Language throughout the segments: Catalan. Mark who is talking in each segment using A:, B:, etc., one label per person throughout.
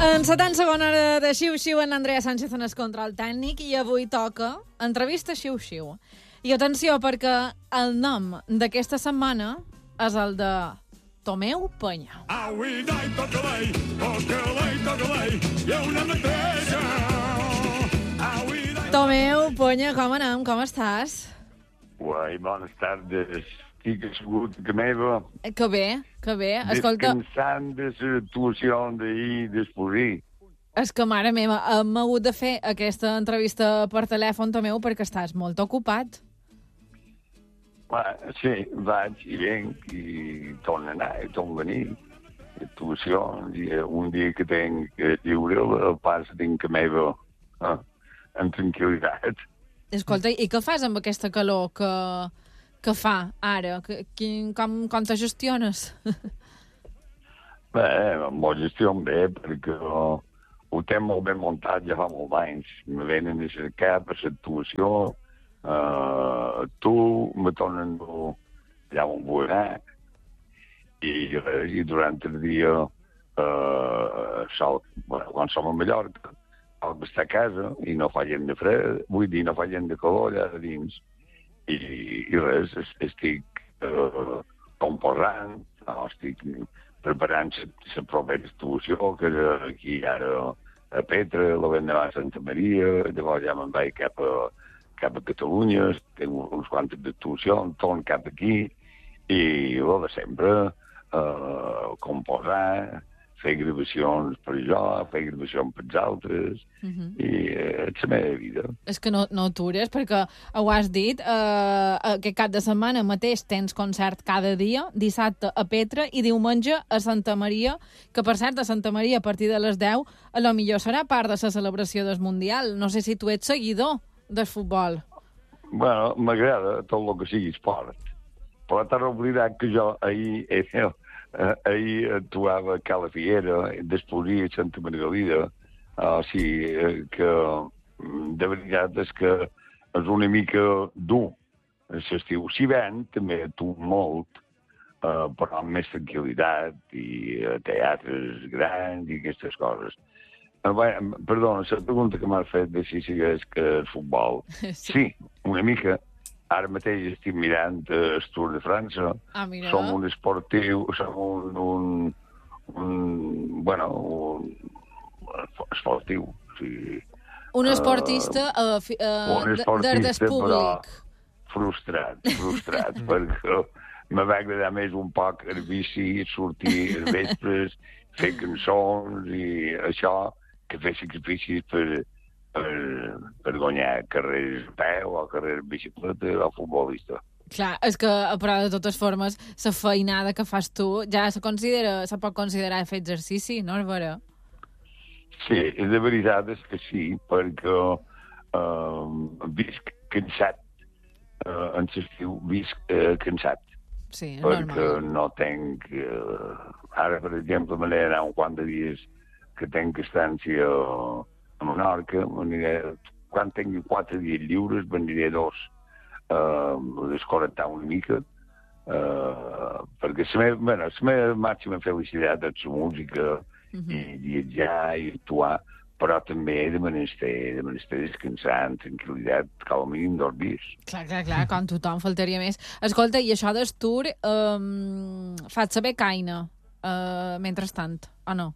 A: En 70 segona hora de xiu-xiu, en Andrea Sánchez en el control tècnic, i avui toca entrevista xiu-xiu. I atenció, perquè el nom d'aquesta setmana és el de Tomeu Penya. Tomeu Penya, com anem? Com estàs?
B: Uai, bones tardes. Estic assegut a meva.
A: Que bé, que bé. Escolta,
B: descansant de l'actuació d'ahir d'Esporí.
A: és que, mare meva, hem hagut de fer aquesta entrevista per telèfon, Tomeu, perquè estàs molt ocupat.
B: Sí, vaig i venc i torno a anar i torno a venir. Actuacions, i un dia que tinc lliure el pas tinc a meva en tranquil·litat.
A: Escolta, i què fas amb aquesta calor que fa ara? Com te gestiones?
B: Bé, m'ho gestiono bé, perquè ho tenc molt ben muntat ja fa molts anys. Me venen a cercar per l'actuació, tu me tornen allà on vull anar, i durant el dia, quan som a Mallorca, cal estar a casa i no fa gent de fred, vull dir, no fa gent de calor allà dins. I res, estic composant, estic preparant la propera actuació, que és aquí ara a Petra, la l'endemà a Santa Maria, llavors ja me'n vaig cap a Catalunya, tinc uns quantes d'actuacions, torno cap aquí, i de sempre, composar, fer gravacions per jo, fer gravacions per els altres, i és la meva vida.
A: És que no atures, perquè ho has dit, aquest cap de setmana mateix tens concert cada dia, dissabte a Petra i diumenge a Santa Maria, que per cert, a Santa Maria a partir de les 10, a lo millor serà part de la celebració del Mundial. No sé si tu ets seguidor del futbol.
B: Bueno, m'agrada tot el que sigui esport, però t'has oblidat que jo ahir actuava a Cala Figuera, d'Esporí a Santa Margalida, o sigui que de veritat és que és una mica dur l'estiu. Si ben, també tu molt, però amb més tranquil·litat i teatres grans i aquestes coses. Perdona, la pregunta que m'has fet de si és que el futbol. Sí, una mica. Ara mateix estic mirant el Tour de França. Som un esportiu, som un esportiu. Sí.
A: Un esportista del públic.
B: Frustrat, perquè m'ha agradar més un poc el bici, sortir els vespres, fer cançons i això, que fer sacrificis per guanyar carrers a peu o carrers de bicicleta o futbolista.
A: Clar, és que, però de totes formes, la feinada que fas tu ja se pot considerar fer exercici, no és vera?
B: Sí, de veritat és que sí, perquè visc cansat, en l'estiu visc cansat.
A: Sí, és
B: perquè
A: normal.
B: No tinc... ara, per exemple, me n'he d'anar un quant de dies que tinc estància a Menorca, quan tingui 4 dies lliures, m'aniré 2 a desconnectar una mica, perquè la meva màxima felicitat és la música, i viatjar i actuar, però també de menester descansar en tranquil·litat, com a mínim 2 dies.
A: Clar, com tothom, faltaria més. Escolta, i això del tour, faig saber caina, mentrestant, o no?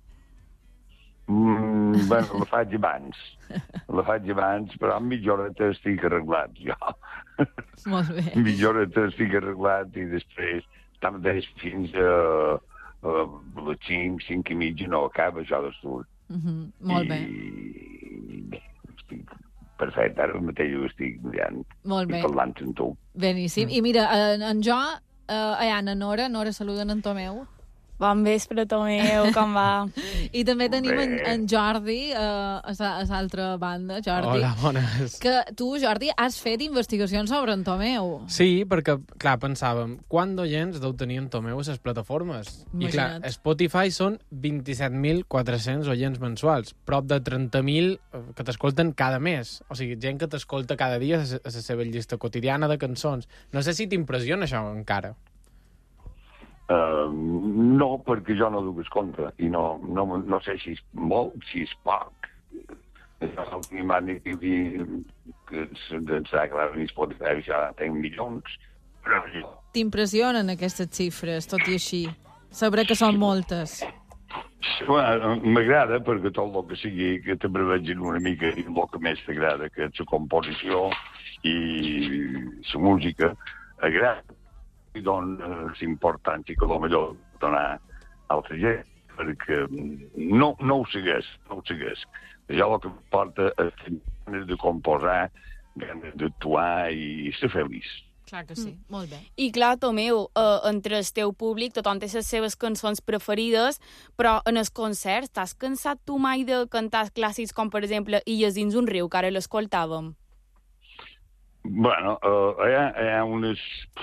B: La faig abans, però en mitja horeta estic arreglat, jo.
A: Molt bé.
B: En mitja horeta estic arreglat i després, tanmateix, fins a les 5 i mitja no acaba això d'estur.
A: Molt bé.
B: I bé, estic perfecte, ara mateix ho estic mirant i parlant amb tu.
A: Beníssim. I mira, en jo, allà en Nora, saluden en Tomeu.
C: Bon vespre, Tomeu, com va?
A: I també tenim en Jordi, a l'altra banda, Jordi.
D: Hola, bones.
A: Que tu, Jordi, has fet investigacions sobre en Tomeu.
D: Sí, perquè, clar, pensàvem, quant d'oients deu tenir en Tomeu a les plataformes?
A: Imagina't.
D: I, clar, a Spotify són 27.400 oients mensuals, prop de 30.000 que t'escolten cada mes. O sigui, gent que t'escolta cada dia a la seva llista quotidiana de cançons. No sé si t'impressiona això encara.
B: No, perquè jo no duc el compte, i no sé si és molt, si és poc. L'últim any que d'ençà, clar, ni es pot fer, ja tenc milions, però jo...
A: T'impressionen aquestes xifres, tot i així? Sabré que són moltes.
B: M'agrada perquè tot el que sigui que també vegin una mica i el que més t'agrada, que és la composició i la música, agrada i dona l'importància que potser donar a altra gent, perquè no ho segueix. Jo el que em porta és ganes de composar, ganes d'actuar i ser feliç.
A: Clar que sí, molt bé.
C: I clar, Tomeu, entre el teu públic tothom té les seves cançons preferides, però en els concerts t'has cansat tu mai de cantar clàssics com, per exemple, Illes dins un riu, que ara l'escoltàvem?
B: Bueno, hi ha unes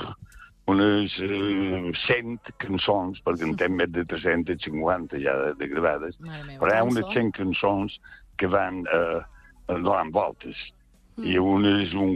B: 100 cançons, perquè en tem més de 350 ja de gravades, però hi ha unes 100 cançons que van donant voltes. I unes un